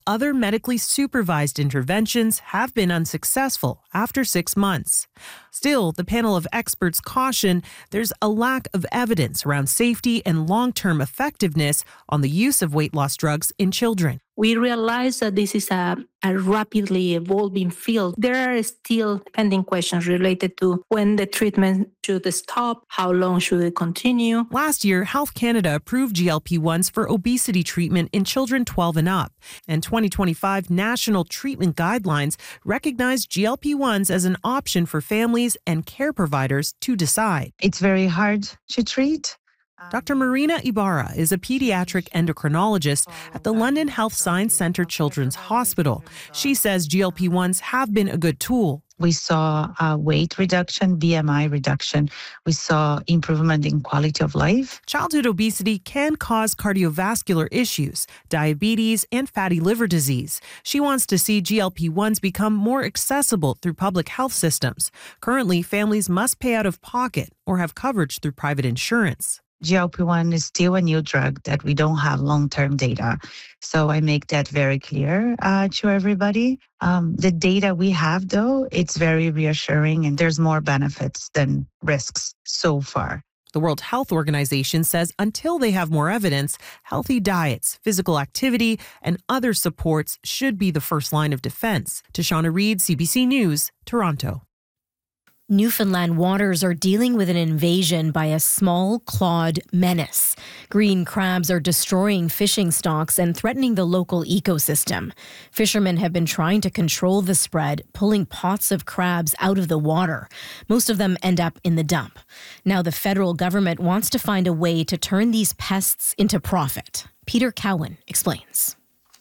Other medically supervised interventions have been unsuccessful after 6 months. Still, the panel of experts caution there's a lack of evidence around safety and long-term effectiveness on the use of weight loss drugs in children. We realize that this is a rapidly evolving field. There are still pending questions related to when the treatment should stop, how long should it continue. Last year, Health Canada approved GLP-1s for obesity treatment in children 12 and up. And 2025 national treatment guidelines recognize GLP-1s as an option for families and care providers to decide. It's very hard to treat. Dr. Marina Ibarra is a pediatric endocrinologist at the London Health Science Centre Children's Hospital. She says GLP-1s have been a good tool. We saw weight reduction, BMI reduction. We saw improvement in quality of life. Childhood obesity can cause cardiovascular issues, diabetes, and fatty liver disease. She wants to see GLP-1s become more accessible through public health systems. Currently, families must pay out of pocket or have coverage through private insurance. GLP-1 is still a new drug that we don't have long-term data. So I make that very clear to everybody. The data we have, though, it's very reassuring and there's more benefits than risks so far. The World Health Organization says until they have more evidence, healthy diets, physical activity, and other supports should be the first line of defense. Tashana Reid, CBC News, Toronto. Newfoundland waters are dealing with an invasion by a small clawed menace. Green crabs are destroying fishing stocks and threatening the local ecosystem. Fishermen have been trying to control the spread, pulling pots of crabs out of the water. Most of them end up in the dump. Now the federal government wants to find a way to turn these pests into profit. Peter Cowan explains.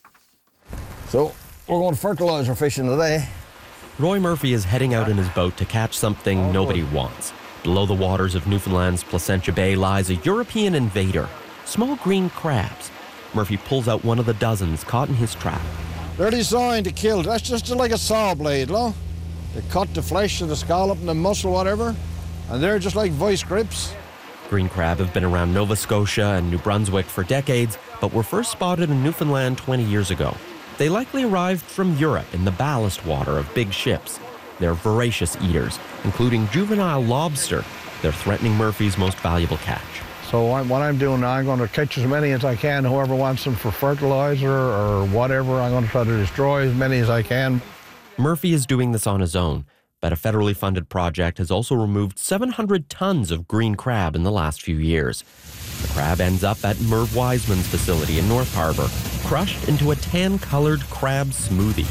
So we're going fertilizer fishing today. Roy Murphy is heading out in his boat to catch something nobody wants. Below the waters of Newfoundland's Placentia Bay lies a European invader, small green crabs. Murphy pulls out one of the dozens caught in his trap. They're designed to kill. That's just like a saw blade, no? They cut the flesh and the scallop and the muscle, whatever, and they're just like vice grips. Green crab have been around Nova Scotia and New Brunswick for decades, but were first spotted in Newfoundland 20 years ago. They likely arrived from Europe in the ballast water of big ships. They're voracious eaters, including juvenile lobster. They're threatening Murphy's most valuable catch. So what I'm doing now, I'm going to catch as many as I can. Whoever wants them for fertilizer or whatever, I'm going to try to destroy as many as I can. Murphy is doing this on his own, but a federally funded project has also removed 700 tons of green crab in the last few years. The crab ends up at Merv Wiseman's facility in North Harbour, crushed into a tan-colored crab smoothie.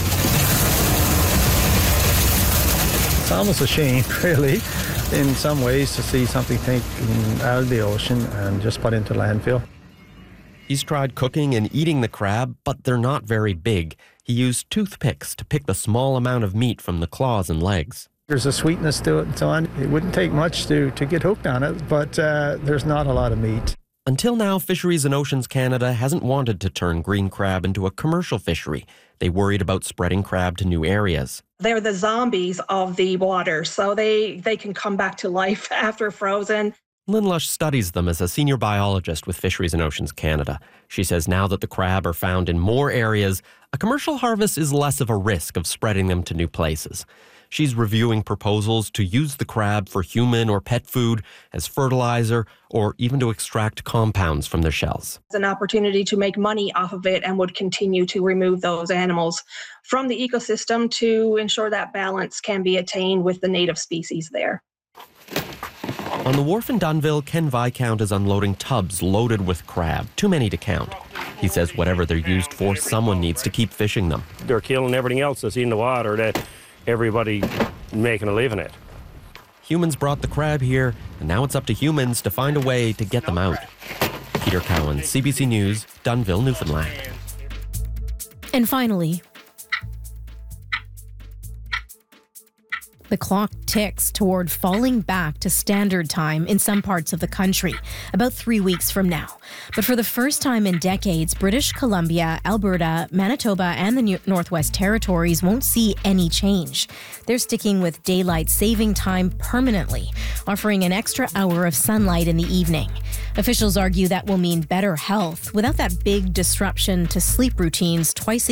It's almost a shame, really, in some ways, to see something taken out of the ocean and just put into landfill. He's tried cooking and eating the crab, but they're not very big. He used toothpicks to pick the small amount of meat from the claws and legs. There's a sweetness to it and so on. It wouldn't take much to get hooked on it, but there's not a lot of meat. Until now, Fisheries and Oceans Canada hasn't wanted to turn green crab into a commercial fishery. They worried about spreading crab to new areas. They're the zombies of the water, so they can come back to life after frozen. Lynn Lush studies them as a senior biologist with Fisheries and Oceans Canada. She says now that the crab are found in more areas, a commercial harvest is less of a risk of spreading them to new places. She's reviewing proposals to use the crab for human or pet food, as fertilizer, or even to extract compounds from their shells. It's an opportunity to make money off of it and would continue to remove those animals from the ecosystem to ensure that balance can be attained with the native species there. On the wharf in Dunnville, Ken Viscount is unloading tubs loaded with crab, too many to count. He says whatever they're used for, someone needs to keep fishing them. They're killing everything else that's in the water that everybody making a living at. Humans brought the crab here, and now it's up to humans to find a way to get them out. Peter Cowan, CBC News, Dunnville, Newfoundland. And finally, the clock ticks toward falling back to standard time in some parts of the country, about 3 weeks from now. But for the first time in decades, British Columbia, Alberta, Manitoba, and the Northwest Territories won't see any change. They're sticking with daylight saving time permanently, offering an extra hour of sunlight in the evening. Officials argue that will mean better health without that big disruption to sleep routines twice a